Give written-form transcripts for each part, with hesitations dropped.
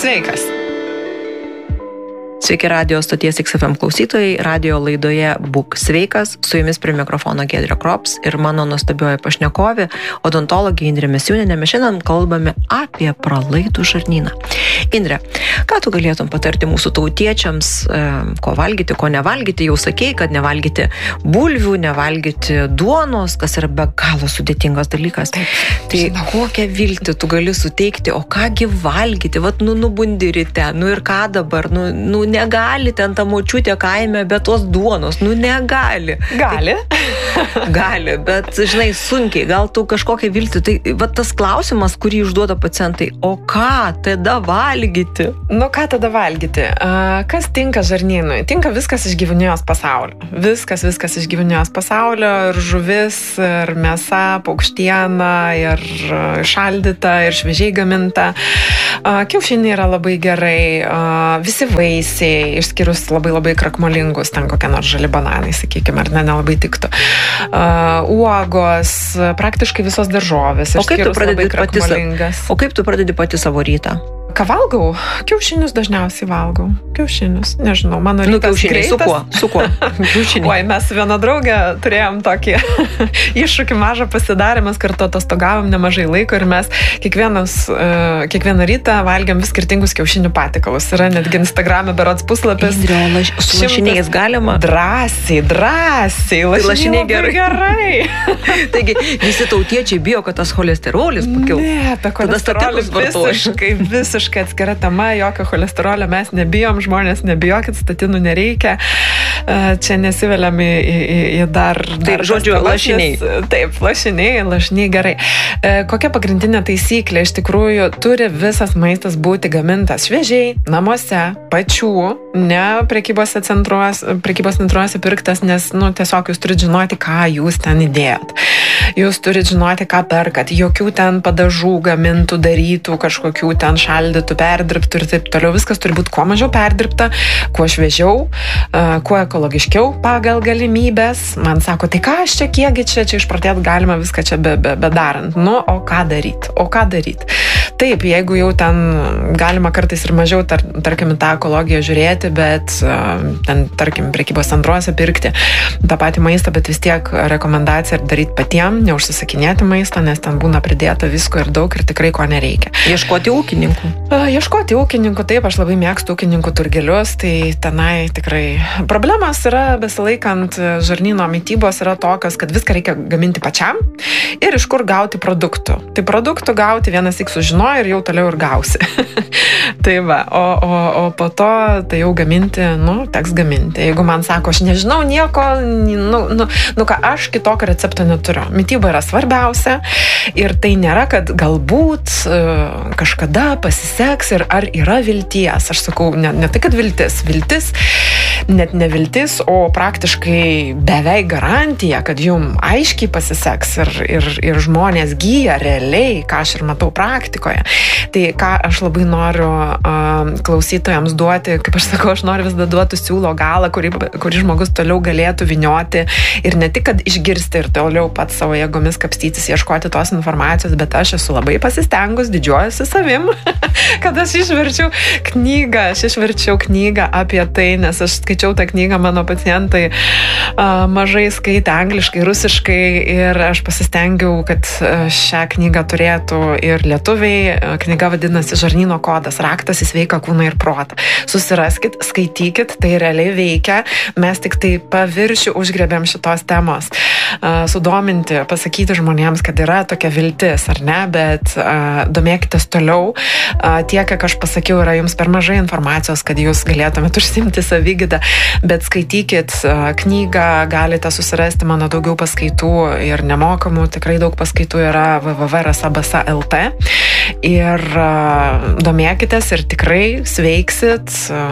sveikas. Sveiki radio stoties XFM klausytojai, radio laidoje Būk sveikas, su jumis prie mikrofono Giedrė Krops ir mano nuostabioji pašnekovė, odontologė Indrė Mesiūnienė. Mes šiandien kalbame apie pralaidų žarnyną. Indrė, ką tu galėtum patarti mūsų tautiečiams, ko valgyti, ko nevalgyti? Jau sakei, kad nevalgyti bulvių, nevalgyti duonos, kas yra be galo sudėtingas dalykas. Tai kokią viltį tu gali suteikti, o kągi valgyti? Vat, nubundi ryte, ir ką dabar? Negali ten ta močiutė kaime be tos duonos, negali. Gali? Gali, bet, žinai, sunkiai, gal tu kažkokią viltį. Tai va tas klausimas, kurį užduoda pacientai, o ką tada valgyti? Ką tada valgyti? Kas tinka žarnynui? Tinka viskas iš gyvūnijos pasaulio. Viskas iš gyvūnijos pasaulio, ir žuvis, ir mėsa, paukštiena, ir šaldyta, ir šviežiai gaminta. Kiaušiniai yra labai gerai, visi vaisiai, išskyrus labai krakmolingus, ten kokie nors žali bananai, sakykime, ar nelabai tiktų. Uogos, praktiškai visos daržovės, išskyrus labai krakmolingas. O kaip tu pradedi pati savo rytą? Ką valgau? Kiaušinius dažniausiai valgau. Kiaušinius, nežinau, mano rytas greitas. Su kuo? Kiaušiniai. Oi, mes vieną draugę turėjom tokį iššūkį mažą pasidarę, mes kartu atostogavom nemažai laiko ir mes kiekvieną rytą valgiam vis skirtingus kiaušinių patikalus. Yra netgi Instagrame berods puslapis. Indrė, su lašiniais galima? Drąsiai. Lašiniai gerai. Taigi, visi tautiečiai bijo, kad tas cholesterolis pakils. Ne, apie cholesterolį visiškai atskira tema, jokio cholesterolio mes nebijom, žmonės nebijokit, statinų nereikia. Čia nesiveliam į dar žodžiu, lašiniai. Taip, lašiniai gerai. Kokia pagrindinė taisyklė? Iš tikrųjų, turi visas maistas būti gamintas šviežiai, namuose, pačių, ne prekybos centruose pirktas, nes tiesiog jūs turite žinoti, ką jūs ten įdėjot. Jūs turite žinoti, ką perkat. Jokių ten padažų gamintų, darytų, kažkokių ten šaldytų, perdirbtų ir taip toliau. Viskas turi būti kuo mažiau perdirbta, kuo šviežiau, kuo ekologiškiau pagal galimybės. Man sako, tai ką aš kiekgi čia išpratėt galima viską čia bedarant. O ką daryt? Taip, jeigu jau ten galima kartais ir mažiau, tarkim, tą ekologiją žiūrėti, bet ten, tarkim, prekybos centruose pirkti tą patį maistą, bet vis tiek rekomendacija daryti patiem, neužsisakinėti maisto, nes ten būna pridėta visko ir daug ir tikrai ko nereikia. Ieškoti ūkininkų, taip, aš labai mėgstu ūkininkų turgelius, tai tenai tikrai problemas yra besilaikant žarnyno mitybos yra tokios, kad viską reikia gaminti pačiam ir iš kur gauti produktų. Tai produktų gauti vienas tik sužinoja ir jau toliau ir gausi. Tai va, o po to tai jau gaminti, teks gaminti. Jeigu man sako, aš nežinau nieko, ką aš kitokio recepto neturiu. Mityba yra svarbiausia ir tai nėra, kad galbūt kažkada pasiseks ir ar yra vilties. Aš sakau, ne tai, kad viltis, net ne viltis, o praktiškai beveik garantija, kad jum aiškiai pasiseks ir žmonės gyja realiai, ką aš ir matau praktikoje. Tai ką aš labai noriu klausytojams duoti, kaip aš sakau, aš noriu vis duoti siūlo galą, kurį žmogus toliau galėtų vynioti ir ne tik, kad išgirsti ir toliau pats savo jėgomis kapstytis, ieškoti tos informacijos, bet aš esu labai pasistengus, didžiuojuosi savim, kad aš išverčiau knygą apie tai, nes aš skaičiau tą knygą, mano pacientai mažai skaitė angliškai, rusiškai ir aš pasistengiau, kad šią knygą turėtų ir lietuviai. Knyga vadinasi Žarnyno kodas, raktas į sveiką kūną ir protą. Susiraskit, skaitykit, tai realiai veikia. Mes tik tai paviršių užgrebėm šitos temos. Sudominti, pasakyti žmonėms, kad yra tokia viltis, ar ne, bet domėkitės toliau. Tiek, kiek aš pasakiau, yra jums per mažai informacijos, kad jūs galėtumėte užsiimti savigydą, bet skaitykit knygą, galite susirasti mano daugiau paskaitų ir nemokamų, tikrai daug paskaitų yra www.rasabasa.lt ir domėkitės ir tikrai sveiksit.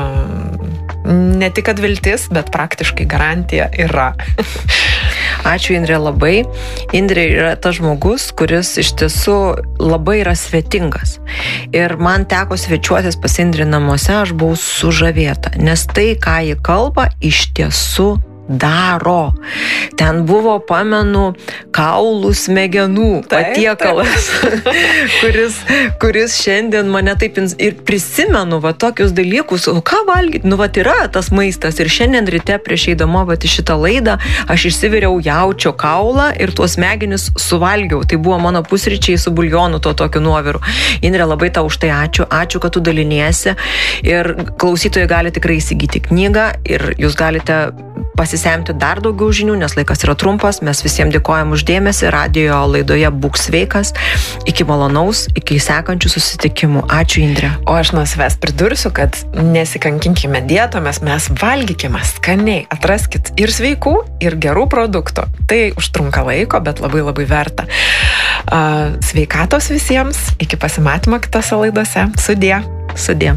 Ne tik kad viltis, bet praktiškai garantija yra. Ačiū, Indrė, labai. Indrė yra tas žmogus, kuris iš tiesų labai yra svetingas. Ir man teko svečiuotis pas Indrę namuose, aš buvau sužavėta, nes tai, ką ji kalba, iš tiesų daro. Ten buvo, pamenu, kaulų smegenų patiekalas, kuris šiandien mane taip ir prisimenu, va, tokius dalykus, o ką valgyti, nu, va, yra tas maistas ir šiandien ryte prieš eidama, va, į šitą laidą, aš išsiviriau jaučio kaulą ir tuos smegenis suvalgiau. Tai buvo mano pusryčiai su buljonu, to tokiu nuoviru. Indrė, labai tau už tai ačiū, kad tu daliniesi ir klausytojai gali tikrai įsigyti knygą ir jūs galite pasisemti dar daugiau žinių, nes laikas yra trumpas. Mes visiems dėkojam už dėmesį. Radio laidoje Būk sveikas. Iki malonaus, iki sekančių susitikimų. Ačiū, Indrė. O aš nuo savęs pridursiu, kad nesikankinkime dietomis, mes valgykime skaniai. Atraskit ir sveikų, ir gerų produktų. Tai užtrunka laiko, bet labai labai verta. Sveikatos visiems. Iki pasimatymo kitose laidose. Sudie. Sudie.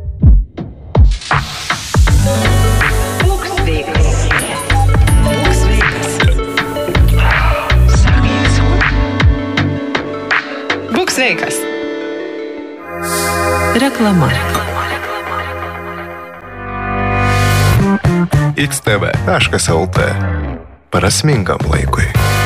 Sveikas. Reklama. xtv.lt. Prasmingam laikui.